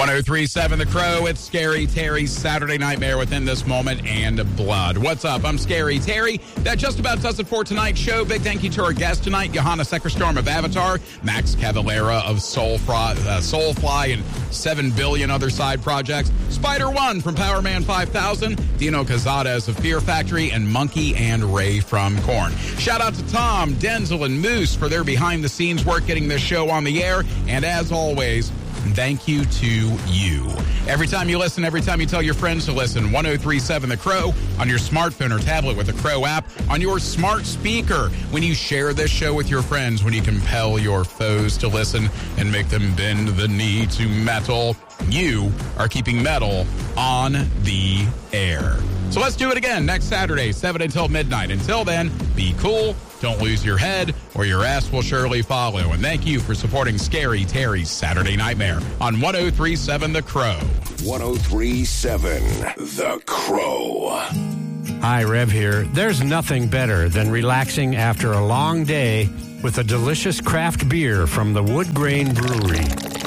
1037 The Crow. It's Scary Terry's Saturday Nightmare Within This Moment and Blood. What's up? I'm Scary Terry. That just about does it for tonight's show. Big thank you to our guest tonight, Johanna Seckerstorm of Avatar, Max Cavalera of Soulfly and 7 billion other side projects, Spider-1 from Power Man 5000, Dino Cazares of Fear Factory, and Monkey and Ray from Korn. Shout out to Tom, Denzel, and Moose for their behind-the-scenes work getting this show on the air. And as always, thank you to you. Every time you listen, every time you tell your friends to listen, 1037 The Crow on your smartphone or tablet with the Crow app, on your smart speaker, when you share this show with your friends, when you compel your foes to listen and make them bend the knee to metal, you are keeping metal on the air. So let's do it again next Saturday, 7 until midnight. Until then, be cool, don't lose your head, or your ass will surely follow. And thank you for supporting Scary Terry's Saturday Nightmare on 1037 The Crow. 1037 The Crow. Hi, Rev here. There's nothing better than relaxing after a long day with a delicious craft beer from the Wood Grain Brewery.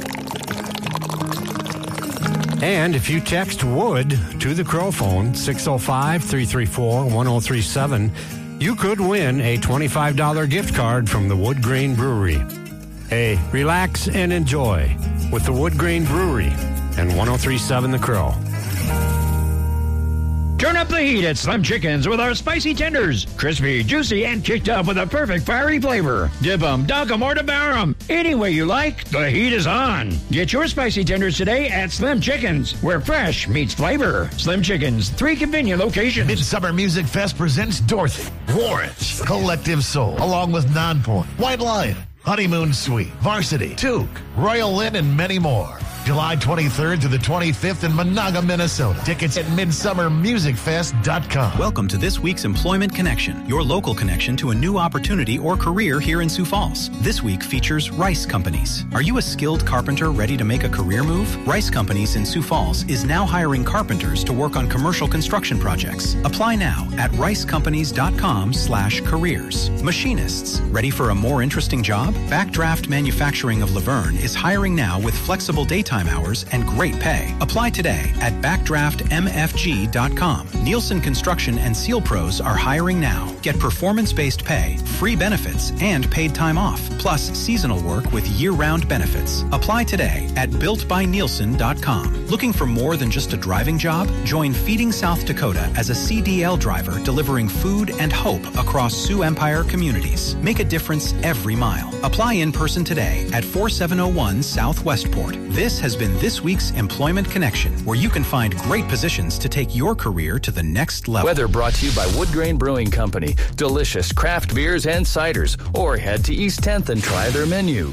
And if you text WOOD to the Crow phone, 605-334-1037, you could win a $25 gift card from the Wood Grain Brewery. Hey, relax and enjoy with the Wood Grain Brewery and 1037 The Crow. Turn up the heat at Slim Chickens with our spicy tenders. Crispy, juicy, and kicked up with a perfect fiery flavor. Dip them, dunk them, or devour them. Any way you like, the heat is on. Get your spicy tenders today at Slim Chickens, where fresh meets flavor. Slim Chickens, 3 convenient locations. Midsummer Music Fest presents Dorothy, Warrant, Collective Soul, along with Nonpoint, White Lion, Honeymoon Suite, Varsity, Toque, Royal Lynn, and many more. July 23rd to the 25th in Monaga, Minnesota. Tickets at midsummermusicfest.com. Welcome to this week's Employment Connection, your local connection to a new opportunity or career here in Sioux Falls. This week features Rice Companies. Are you a skilled carpenter ready to make a career move? Rice Companies in Sioux Falls is now hiring carpenters to work on commercial construction projects. Apply now at ricecompanies.com/careers. Machinists, ready for a more interesting job? Backdraft Manufacturing of Laverne is hiring now with flexible daytime hours and great pay. Apply today at backdraftmfg.com. Nielsen Construction and Seal Pros are hiring now. Get performance-based pay, free benefits, and paid time off, plus seasonal work with year-round benefits. Apply today at builtbynielsen.com. Looking for more than just a driving job? Join Feeding South Dakota as a CDL driver delivering food and hope across Sioux Empire communities. Make a difference every mile. Apply in person today at 4701 South Westport. This has been this week's Employment Connection, where you can find great positions to take your career to the next level. Weather brought to you by Wood Grain Brewing Company. Delicious craft beers and ciders. Or head to East 10th and try their menu.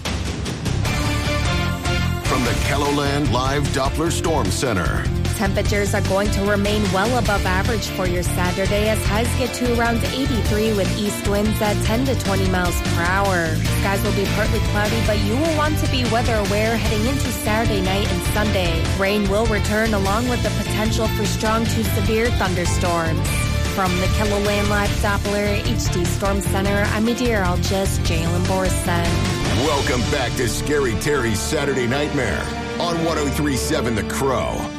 From the KELOLAND Live Doppler Storm Center. Temperatures are going to remain well above average for your Saturday as highs get to around 83 with east winds at 10 to 20 miles per hour. Skies will be partly cloudy, but you will want to be weather aware heading into Saturday night and Sunday. Rain will return along with the potential for strong to severe thunderstorms. From the KELOLAND Live Doppler HD Storm Center, I'm meteorologist Jalen Borson. Welcome back to Scary Terry's Saturday Nightmare on 1037 The Crow.